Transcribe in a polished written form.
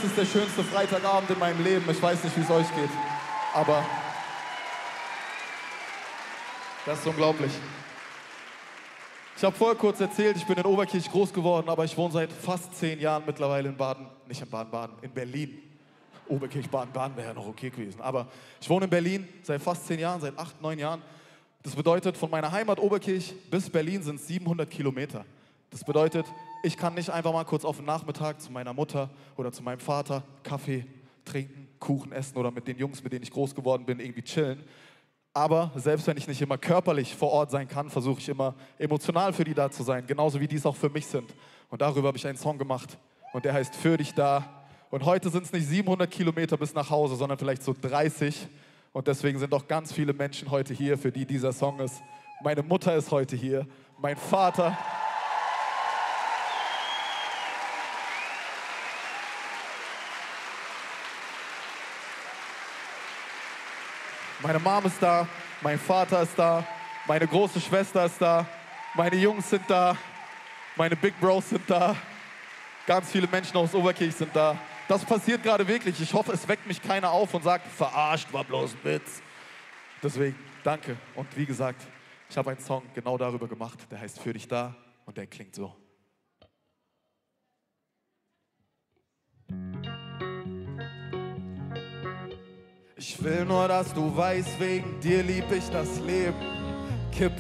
es ist der schönste Freitagabend in meinem Leben. Ich weiß nicht, wie es euch geht, aber das ist unglaublich. Ich habe vorher kurz erzählt, ich bin in Oberkirch groß geworden, aber ich wohne seit fast 10 Jahren mittlerweile in in Berlin. Oberkirch, Baden-Baden wäre ja noch okay gewesen. Aber ich wohne in Berlin seit fast 10 Jahren, seit 8, 9 Jahren. Das bedeutet, von meiner Heimat Oberkirch bis Berlin sind es 700 Kilometer. Das bedeutet, ich kann nicht einfach mal kurz auf den Nachmittag zu meiner Mutter oder zu meinem Vater Kaffee trinken, Kuchen essen oder mit den Jungs, mit denen ich groß geworden bin, irgendwie chillen. Aber selbst wenn ich nicht immer körperlich vor Ort sein kann, versuche ich immer emotional für die da zu sein, genauso wie die es auch für mich sind. Und darüber habe ich einen Song gemacht und der heißt Für dich da. Und heute sind es nicht 700 Kilometer bis nach Hause, sondern vielleicht so 30. Und deswegen sind auch ganz viele Menschen heute hier, für die dieser Song ist. Meine Mutter ist heute hier, mein Vater. Meine Mom ist da, mein Vater ist da, meine große Schwester ist da, meine Jungs sind da, meine Big Bros sind da, ganz viele Menschen aus Oberkirch sind da. Das passiert gerade wirklich. Ich hoffe, es weckt mich keiner auf und sagt, verarscht, war bloß ein Witz. Deswegen, danke. Und wie gesagt, ich habe einen Song genau darüber gemacht, der heißt Für dich da und der klingt so. Ich will nur, dass du weißt, wegen dir lieb ich das Leben.